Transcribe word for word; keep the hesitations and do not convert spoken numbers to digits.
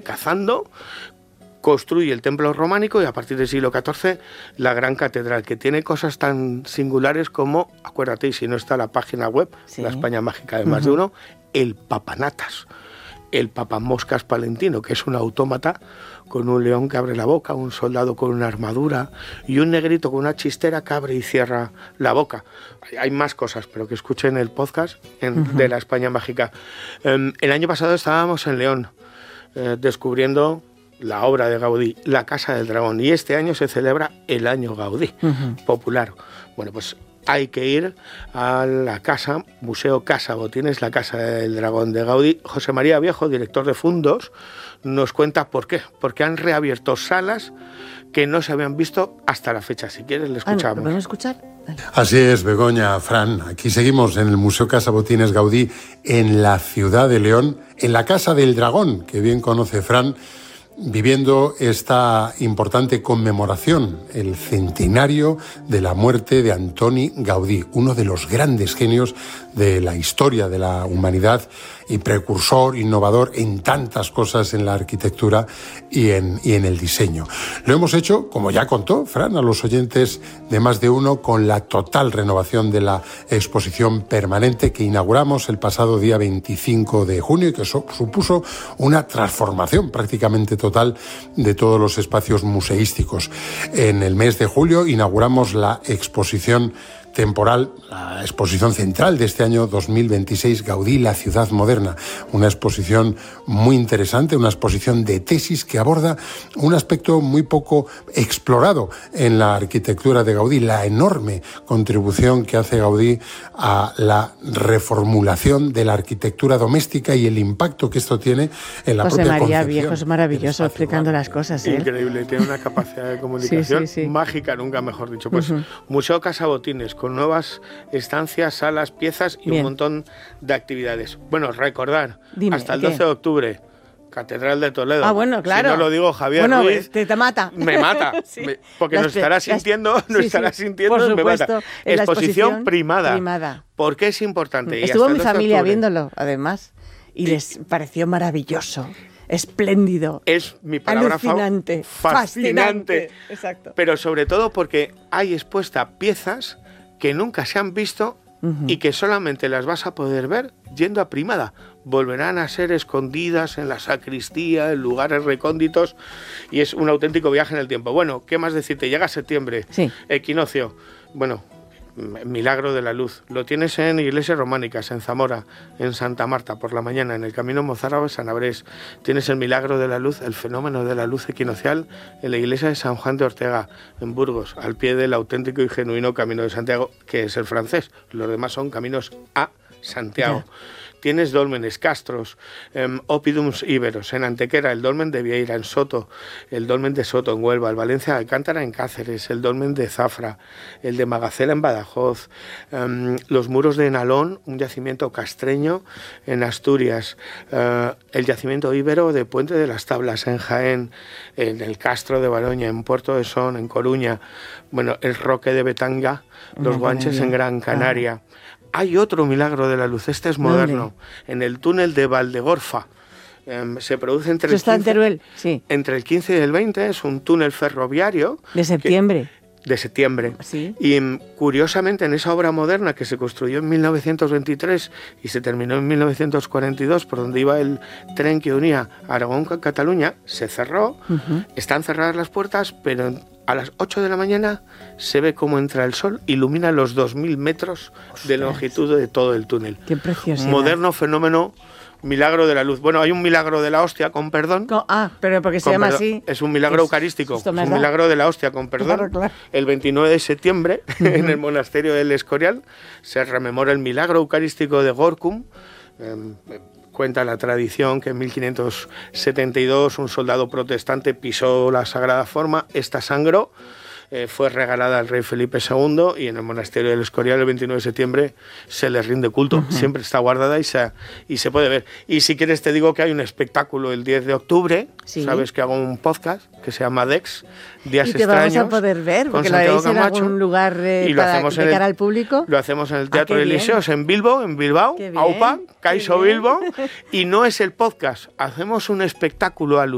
cazando, construye el templo románico y a partir del siglo catorce la gran catedral, que tiene cosas tan singulares como, acuérdate, y si no está la página web, sí. La España Mágica de más uh-huh. de uno, el papanatas, el papamoscas palentino, que es un autómata con un león que abre la boca, un soldado con una armadura y un negrito con una chistera que abre y cierra la boca. Hay más cosas, pero que escuchen el podcast en, uh-huh. de la España Mágica. Um, el año pasado estábamos en León eh, descubriendo la obra de Gaudí, La Casa del Dragón, y este año se celebra el Año Gaudí, uh-huh. popular. Bueno, pues hay que ir a la casa, Museo Casa Botines, la Casa del Dragón de Gaudí. José María Viejo, director de Fundos, nos cuenta por qué. Porque han reabierto salas que no se habían visto hasta la fecha. Si quieres, le escuchamos. ¿Lo podemos escuchar? Dale. Así es, Begoña, Fran. Aquí seguimos en el Museo Casa Botines Gaudí, en la ciudad de León, en la Casa del Dragón, que bien conoce Fran, viviendo esta importante conmemoración, el centenario de la muerte de Antoni Gaudí, uno de los grandes genios de la historia de la humanidad y precursor, innovador en tantas cosas en la arquitectura y en, y en el diseño. Lo hemos hecho, como ya contó Fran, a los oyentes de Más de Uno, con la total renovación de la exposición permanente que inauguramos el pasado día veinticinco de junio y que so, supuso una transformación prácticamente total de todos los espacios museísticos. En el mes de julio inauguramos la exposición temporal, la exposición central de este año dos mil veintiséis, Gaudí, la ciudad moderna. Una exposición muy interesante, una exposición de tesis que aborda un aspecto muy poco explorado en la arquitectura de Gaudí, la enorme contribución que hace Gaudí a la reformulación de la arquitectura doméstica y el impacto que esto tiene en la José propia María concepción. Viejo es maravilloso explicando las cosas. ¿eh? Increíble, tiene una capacidad de comunicación sí, sí, sí. mágica, nunca mejor dicho. Pues uh-huh. Museo Casa Botines, con nuevas estancias, salas, piezas y Bien. un montón de actividades. Bueno, recordar, Dime, hasta el doce ¿qué? de octubre, Catedral de Toledo. Ah, bueno, claro. Si no lo digo Javier bueno, Ruiz, te, te mata. Me mata, sí. me, porque las, nos estará las, sintiendo, nos sí, estará sí, sintiendo, por me supuesto, mata. Exposición, exposición primada. primada. ¿Por qué es importante? Estuvo mi familia viéndolo, además, y les pareció maravilloso. Espléndido. Es mi palabra alucinante, fa- fascinante. fascinante. Exacto. Pero sobre todo porque hay expuestas piezas que nunca se han visto uh-huh. y que solamente las vas a poder ver yendo a primada. Volverán a ser escondidas en la sacristía, en lugares recónditos, y es un auténtico viaje en el tiempo. Bueno, ¿qué más decirte? Llega septiembre, sí. equinoccio. Bueno, Milagro de la Luz. Lo tienes en iglesias románicas, en Zamora, en Santa Marta, por la mañana, en el Camino Mozárabe, San Abrés. Tienes el Milagro de la Luz, el fenómeno de la luz equinoccial, en la iglesia de San Juan de Ortega, en Burgos, al pie del auténtico y genuino Camino de Santiago, que es el francés. Los demás son caminos a Santiago. Yeah. Tienes dólmenes, castros, um, opidums íberos, en Antequera, el dolmen de Vieira, en Soto, el dolmen de Soto, en Huelva, el Valencia de Alcántara, en Cáceres, el dolmen de Zafra, el de Magacela, en Badajoz, um, los muros de Nalón, un yacimiento castreño, en Asturias, uh, el yacimiento íbero de Puente de las Tablas, en Jaén, en el Castro de Baroña, en Puerto de Son, en Coruña, bueno, el Roque de Betanga, los no, Guanches, en Gran Canaria. Ah. Hay otro milagro de la luz, este es moderno, ¿dónde? En el túnel de Valdegorfa. Eh, se produce entre el, está quince, en Teruel, sí. entre el quince y el veinte, es un túnel ferroviario. ¿De septiembre? Que, de septiembre. ¿Sí? Y curiosamente en esa obra moderna que se construyó en mil novecientos veintitrés y se terminó en mil novecientos cuarenta y dos, por donde iba el tren que unía Aragón con Cataluña, se cerró, uh-huh. están cerradas las puertas, pero a las ocho de la mañana se ve cómo entra el sol, ilumina los dos mil metros Ostras. de longitud de todo el túnel. Qué preciosidad. Moderno fenómeno, milagro de la luz. Bueno, hay un milagro de la hostia, con perdón. Con, ah, pero porque se con llama perdón. así. Es un milagro es, eucarístico, es un da. milagro de la hostia, con perdón. Claro, claro. El veintinueve de septiembre, uh-huh. en el monasterio del Escorial, se rememora el milagro eucarístico de Gorkum. Eh, Cuenta la tradición que en mil quinientos setenta y dos un soldado protestante pisó la sagrada forma, esta sangró, eh, fue regalada al rey Felipe segundo y en el monasterio del Escorial el veintinueve de septiembre se le rinde culto. Uh-huh. Siempre está guardada y se, y se puede ver. Y si quieres te digo que hay un espectáculo el diez de octubre, ¿sí? Sabes que hago un podcast que se llama Dex, Días y te Extraños. Y te vamos a poder ver, porque lo haréis en algún lugar eh, y lo para, hacemos de en cara el, al público. Lo hacemos en el Teatro ah, Elíseos, en Bilbo, en Bilbao, Aupa, Caixo Bilbo, y no es el podcast, hacemos un espectáculo alusivo